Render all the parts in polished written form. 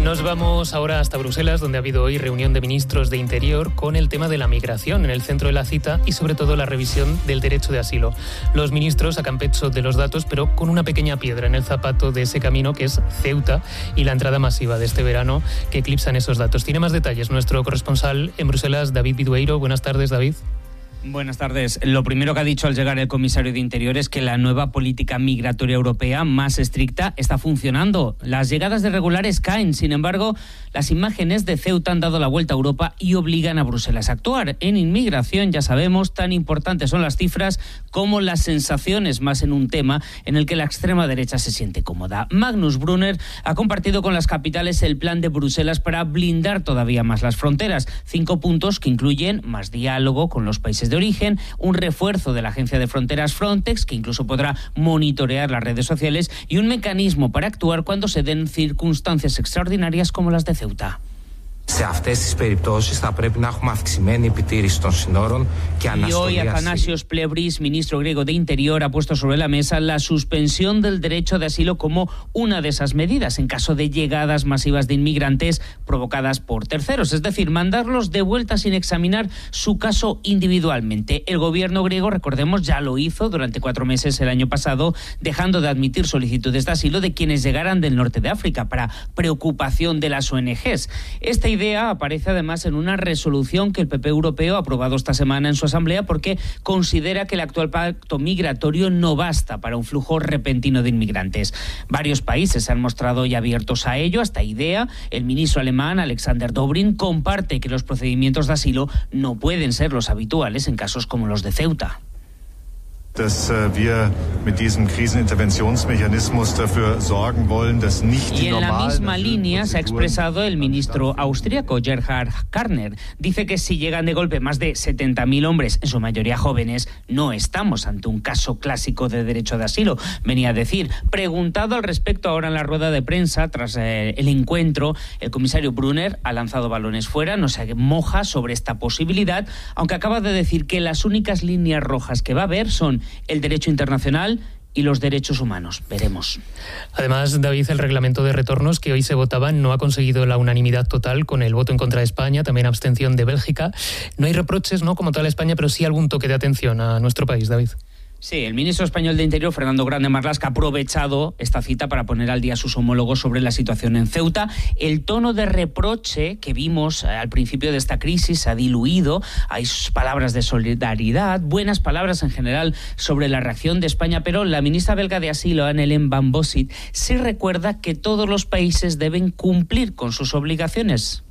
Nos vamos ahora hasta Bruselas, donde ha habido hoy reunión de ministros de Interior con el tema de la migración en el centro de la cita y sobre todo la revisión del derecho de asilo. Los ministros sacan pecho de los datos, pero con una pequeña piedra en el zapato de ese camino que es Ceuta y la entrada masiva de este verano que eclipsan esos datos. Tiene más detalles nuestro corresponsal en Bruselas, David Bidueiro. Buenas tardes, David. Buenas tardes. Lo primero que ha dicho al llegar el comisario de Interior es que la nueva política migratoria europea más estricta está funcionando. Las llegadas de irregulares caen. Sin embargo, las imágenes de Ceuta han dado la vuelta a Europa y obligan a Bruselas a actuar. En inmigración, ya sabemos, tan importantes son las cifras como las sensaciones, más en un tema en el que la extrema derecha se siente cómoda. Magnus Brunner ha compartido con las capitales el plan de Bruselas para blindar todavía más las fronteras. 5 puntos que incluyen más diálogo con los países de origen, un refuerzo de la agencia de fronteras Frontex, que incluso podrá monitorear las redes sociales, y un mecanismo para actuar cuando se den circunstancias extraordinarias como las de Ceuta. Y hoy Athanasios Plevris, ministro griego de Interior, ha puesto sobre la mesa la suspensión del derecho de asilo como una de esas medidas en caso de llegadas masivas de inmigrantes provocadas por terceros, es decir, mandarlos de vuelta sin examinar su caso individualmente. El gobierno griego, recordemos, ya lo hizo durante 4 meses el año pasado, dejando de admitir solicitudes de asilo de quienes llegaran del norte de África para preocupación de las ONGs. Esta idea aparece además en una resolución que el PP europeo ha aprobado esta semana en su asamblea porque considera que el actual pacto migratorio no basta para un flujo repentino de inmigrantes. Varios países se han mostrado ya abiertos a ello. A esta idea, el ministro alemán Alexander Dobrindt comparte que los procedimientos de asilo no pueden ser los habituales en casos como los de Ceuta. Y en la misma línea se ha expresado el ministro austríaco Gerhard Karner. Dice que si llegan de golpe más de 70.000 hombres, en su mayoría jóvenes, no estamos ante un caso clásico de derecho de asilo. Venía a decir, preguntado al respecto ahora en la rueda de prensa, tras el encuentro, el comisario Brunner ha lanzado balones fuera, no se moja sobre esta posibilidad, aunque acaba de decir que las únicas líneas rojas que va a haber son el derecho internacional y los derechos humanos. Veremos. Además, David, el reglamento de retornos que hoy se votaba no ha conseguido la unanimidad total con el voto en contra de España, también abstención de Bélgica. No hay reproches, ¿no?, como tal a España, pero sí algún toque de atención a nuestro país, David. Sí, el ministro español de Interior, Fernando Grande Marlaska, ha aprovechado esta cita para poner al día a sus homólogos sobre la situación en Ceuta. El tono de reproche que vimos al principio de esta crisis se ha diluido. Hay palabras de solidaridad, buenas palabras en general sobre la reacción de España, pero la ministra belga de Asilo, Anne-Hélène Van Bossit, sí recuerda que todos los países deben cumplir con sus obligaciones.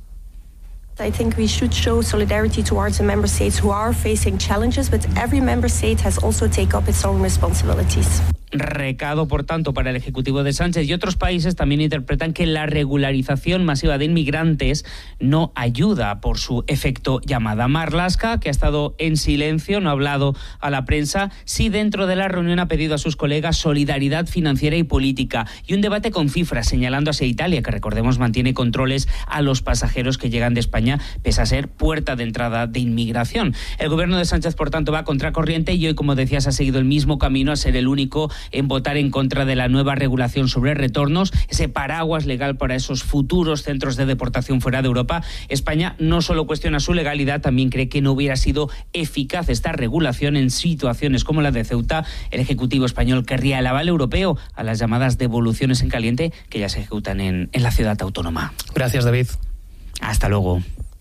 I think we should show solidarity towards the member states who are facing challenges, but every member state has also taken up its own responsibilities. Recado, por tanto, para el Ejecutivo de Sánchez y otros países también interpretan que la regularización masiva de inmigrantes no ayuda por su efecto llamada. Marlaska, que ha estado en silencio, no ha hablado a la prensa, sí dentro de la reunión ha pedido a sus colegas solidaridad financiera y política y un debate con cifras, señalando hacia Italia, que recordemos mantiene controles a los pasajeros que llegan de España, pese a ser puerta de entrada de inmigración. El gobierno de Sánchez, por tanto, va a contracorriente y hoy, como decías, ha seguido el mismo camino a ser el único en votar en contra de la nueva regulación sobre retornos, ese paraguas legal para esos futuros centros de deportación fuera de Europa. España no solo cuestiona su legalidad, también cree que no hubiera sido eficaz esta regulación en situaciones como la de Ceuta. El Ejecutivo español querría el aval europeo a las llamadas devoluciones en caliente que ya se ejecutan en la ciudad autónoma. Gracias, David. Hasta luego.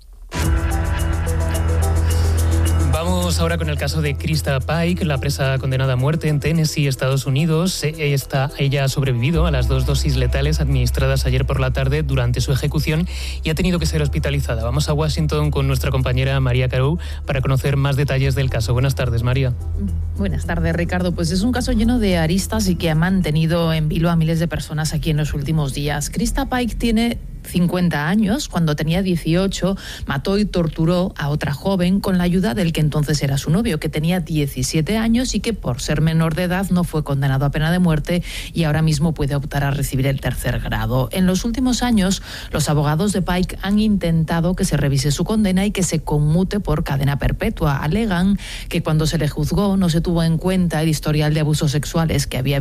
Vamos ahora con el caso de Krista Pike, la presa condenada a muerte en Tennessee, Estados Unidos. Ella ha sobrevivido a las 2 dosis letales administradas ayer por la tarde durante su ejecución y ha tenido que ser hospitalizada. Vamos a Washington con nuestra compañera María Carou para conocer más detalles del caso. Buenas tardes, María. Buenas tardes, Ricardo. Pues es un caso lleno de aristas y que ha mantenido en vilo a miles de personas aquí en los últimos días. Krista Pike tiene 50 años, cuando tenía 18, mató y torturó a otra joven con la ayuda del que entonces era su novio, que tenía 17 años y que por ser menor de edad no fue condenado a pena de muerte y ahora mismo puede optar a recibir el 3er grado. En los últimos años, los abogados de Pike han intentado que se revise su condena y que se conmute por cadena perpetua. Alegan que cuando se le juzgó no se tuvo en cuenta el historial de abusos sexuales que había